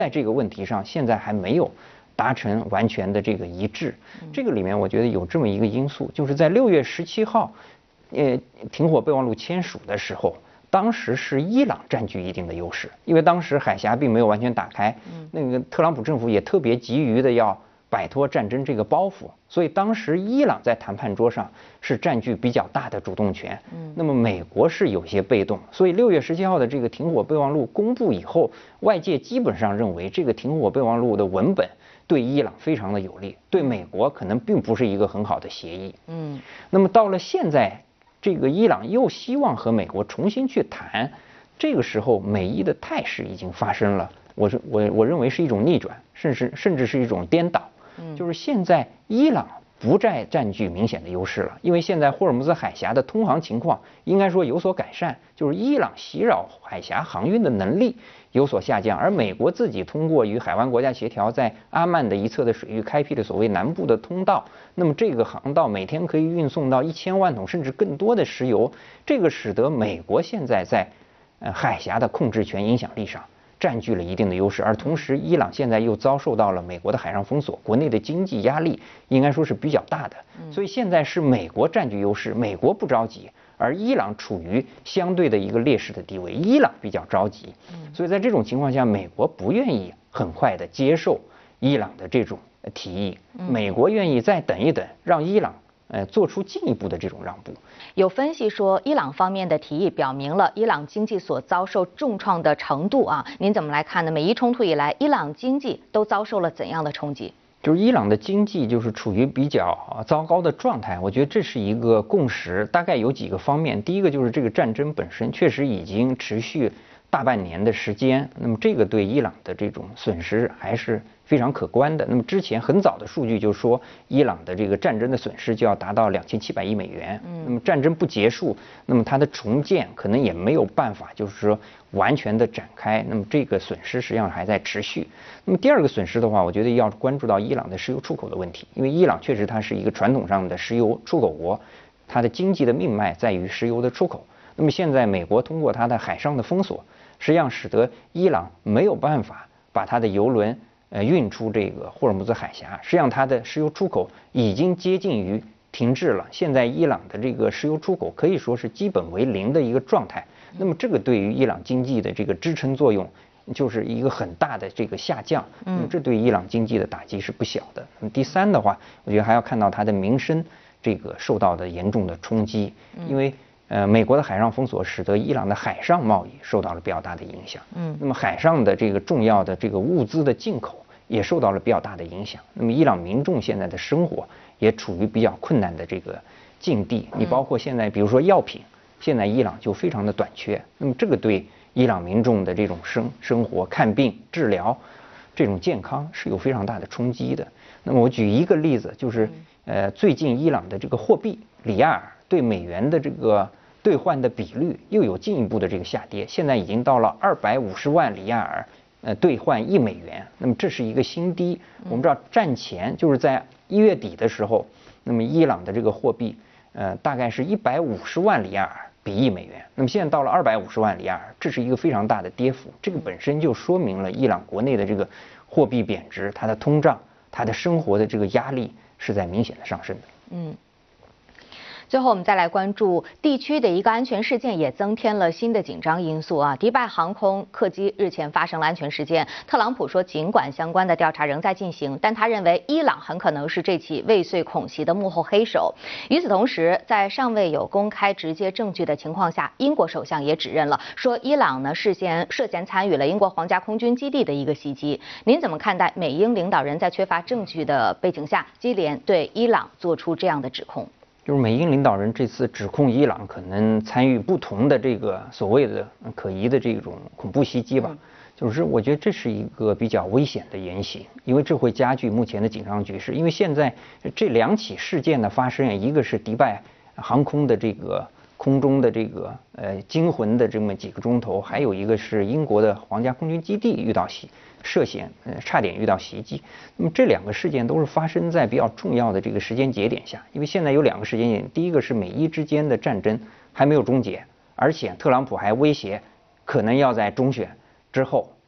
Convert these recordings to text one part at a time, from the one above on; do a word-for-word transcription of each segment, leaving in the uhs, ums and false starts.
在这个问题上，现在还没有达成完全的这个一致。这个里面我觉得有这么一个因素，就是在六月十七号，呃，停火备忘录签署的时候，当时是伊朗占据一定的优势，因为当时海峡并没有完全打开，那个特朗普政府也特别急于的要摆脱战争这个包袱，所以当时伊朗在谈判桌上是占据比较大的主动权。嗯，那么美国是有些被动，所以六月十七号的这个停火备忘录公布以后，外界基本上认为这个停火备忘录的文本对伊朗非常的有利，对美国可能并不是一个很好的协议。嗯，那么到了现在，这个伊朗又希望和美国重新去谈，这个时候美伊的态势已经发生了，我是我我认为是一种逆转，甚至甚至是一种颠倒。就是现在伊朗不再占据明显的优势了，因为现在霍尔木兹海峡的通航情况应该说有所改善，就是伊朗袭扰海峡航运的能力有所下降，而美国自己通过与海湾国家协调，在阿曼的一侧的水域开辟了所谓南部的通道，那么这个航道每天可以运送到一千万桶甚至更多的石油，这个使得美国现在在呃海峡的控制权影响力上占据了一定的优势，而同时伊朗现在又遭受到了美国的海上封锁，国内的经济压力应该说是比较大的，所以现在是美国占据优势，美国不着急，而伊朗处于相对的一个劣势的地位，伊朗比较着急，所以在这种情况下，美国不愿意很快的接受伊朗的这种提议，美国愿意再等一等，让伊朗呃做出进一步的这种让步。 有分析说，伊朗方面的提议表明了伊朗经济所遭受重创的程度啊，您怎么来看呢？美伊冲突以来，伊朗经济都遭受了怎样的冲击？ 就是伊朗的经济就是处于比较糟糕的状态，我觉得这是一个共识，大概有几个方面。第一个就是这个战争本身确实已经持续大半年的时间，那么这个对伊朗的这种损失还是非常可观的。那么之前很早的数据就说，伊朗的这个战争的损失就要达到两千七百亿美元。嗯，那么战争不结束，那么它的重建可能也没有办法，就是说完全的展开。那么这个损失实际上还在持续。那么第二个损失的话，我觉得要关注到伊朗的石油出口的问题，因为伊朗确实它是一个传统上的石油出口国，它的经济的命脉在于石油的出口。那么现在美国通过它的海上的封锁，实际上使得伊朗没有办法把它的油轮呃运出这个霍尔木兹海峡，实际上它的石油出口已经接近于停滞了。现在伊朗的这个石油出口可以说是基本为零的一个状态。那么这个对于伊朗经济的这个支撑作用就是一个很大的这个下降。那么这对伊朗经济的打击是不小的。那么第三的话，我觉得还要看到它的民生这个受到的严重的冲击，因为呃，美国的海上封锁使得伊朗的海上贸易受到了比较大的影响。嗯，那么海上的这个重要的这个物资的进口也受到了比较大的影响。那么伊朗民众现在的生活也处于比较困难的这个境地。你包括现在，比如说药品，现在伊朗就非常的短缺。那么这个对伊朗民众的这种生生活、看病、治疗这种健康是有非常大的冲击的。那么我举一个例子，就是呃，最近伊朗的这个货币里亚尔对美元的这个兑换的比率又有进一步的这个下跌，现在已经到了二百五十万里亚尔，呃，兑换一美元。那么这是一个新低。我们知道战前就是在一月底的时候，那么伊朗的这个货币，呃，大概是一百五十万里亚尔比一美元。那么现在到了二百五十万里亚尔，这是一个非常大的跌幅。这个本身就说明了伊朗国内的这个货币贬值，它的通胀，它的生活的这个压力是在明显的上升的。嗯。 最后，我们再来关注地区的一个安全事件，也增添了新的紧张因素啊。迪拜航空客机日前发生了安全事件，特朗普说，尽管相关的调查仍在进行，但他认为伊朗很可能是这起未遂恐袭的幕后黑手。与此同时，在尚未有公开直接证据的情况下，英国首相也指认了，说伊朗呢事先涉嫌参与了英国皇家空军基地的一个袭击。您怎么看待美英领导人在缺乏证据的背景下，接连对伊朗做出这样的指控？ 就是美英领导人这次指控伊朗可能参与不同的这个所谓的可疑的这种恐怖袭击吧，就是我觉得这是一个比较危险的言行，因为这会加剧目前的紧张局势。因为现在这两起事件的发生，一个是迪拜航空的这个空中的这个呃惊魂的这么几个钟头，还有一个是英国的皇家空军基地遇到袭涉险呃差点遇到袭击。那么这两个事件都是发生在比较重要的这个时间节点下，因为现在有两个时间点，第一个是美伊之间的战争还没有终结，而且特朗普还威胁可能要在中选之后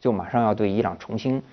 就马上要对伊朗重新